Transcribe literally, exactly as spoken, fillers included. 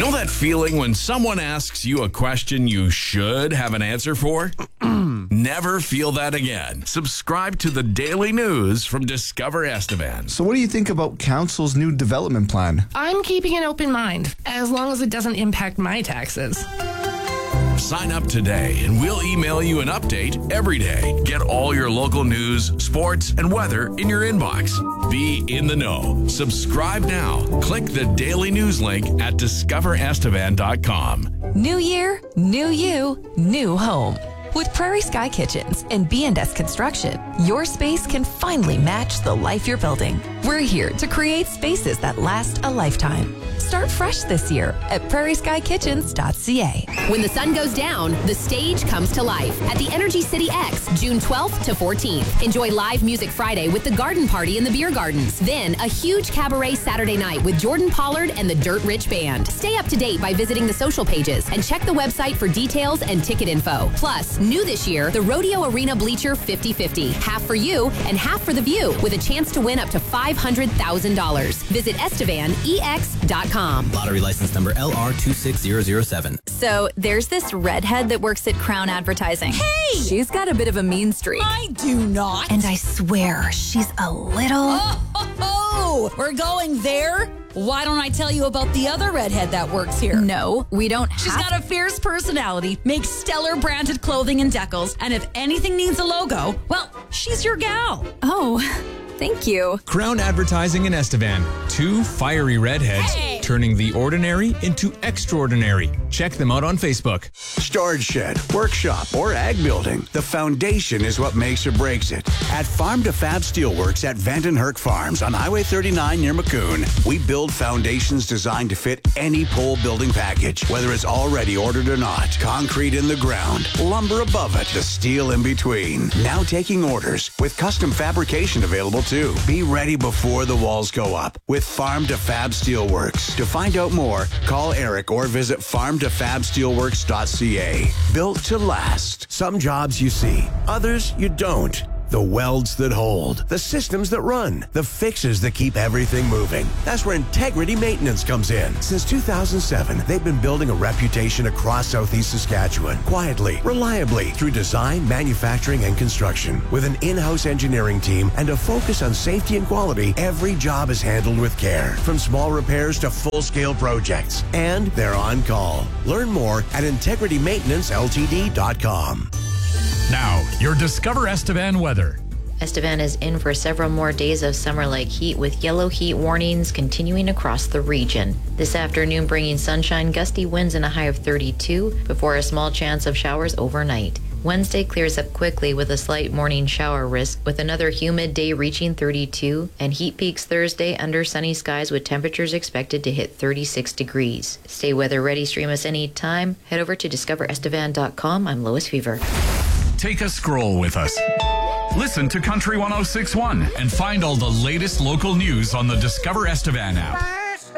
Know that feeling when someone asks you a question you should have an answer for? Never feel that again. Subscribe to the daily news from Discover Estevan. So what do you think about council's new development plan? I'm keeping an open mind, as long as it doesn't impact my taxes. Sign up today and we'll email you an update every day. Get all your local news, sports, and weather in your inbox. Be in the know. Subscribe now. Click the daily news link at discover estevan dot com. New year, new you, new home. With Prairie Sky Kitchens and B and S Construction, your space can finally match the life you're building. We're here to create spaces that last a lifetime. Start fresh this year at prairie sky kitchens dot c a. When the sun goes down, the stage comes to life at the Energy City X, June twelfth to fourteenth. Enjoy live music Friday with the Garden Party in the Beer Gardens. Then a huge cabaret Saturday night with Jordan Pollard and the Dirt Rich Band. Stay up to date by visiting the social pages and check the website for details and ticket info. Plus, new this year, the Rodeo Arena Bleacher fifty fifty. Half for you and half for the view, with a chance to win up to five hundred thousand dollars. Visit estevan e x dot com. Lottery license number L R two six zero zero seven. So there's this redhead that works at Crown Advertising. Hey! She's got a bit of a mean streak. I do not. And I swear, she's a little... Oh, ho, ho. We're going there? Why don't I tell you about the other redhead that works here? No, we don't have... She's got a fierce personality, makes stellar branded clothing and decals, and if anything needs a logo, well, she's your gal. Oh, thank you. Crown Advertising in Estevan. Two fiery redheads Hey! turning the ordinary into extraordinary. Check them out on Facebook. Storage shed, workshop, or ag building. The foundation is what makes or breaks it. At Farm to Fab Steelworks at Vandenherk Farms on Highway thirty-nine near Maccoon, we build foundations designed to fit any pole building package, whether it's already ordered or not. Concrete in the ground, lumber above it, the steel in between. Now taking orders with custom fabrication available too. Be ready before the walls go up with Farm to Fab Steelworks. To find out more, call Eric or visit farm to fab steelworks dot c a. Built to last. Some jobs you see, others you don't. The welds that hold, the systems that run, the fixes that keep everything moving. That's where Integrity Maintenance comes in. Since two thousand seven, they've been building a reputation across Southeast Saskatchewan, quietly, reliably, through design, manufacturing, and construction. With an in-house engineering team and a focus on safety and quality, every job is handled with care, from small repairs to full-scale projects. And they're on call. Learn more at integrity maintenance l t d dot com. Now, your Discover Estevan weather. Estevan is in for several more days of summer-like heat, with yellow heat warnings continuing across the region. This afternoon bringing sunshine, gusty winds, and a high of thirty-two, before a small chance of showers overnight. Wednesday clears up quickly with a slight morning shower risk, with another humid day reaching thirty-two, and heat peaks Thursday under sunny skies with temperatures expected to hit thirty-six degrees. Stay weather ready, stream us anytime. Head over to discover estevan dot com. I'm Lois Fever. Take a scroll with us. Listen to Country one oh six point one and find all the latest local news on the Discover Estevan app.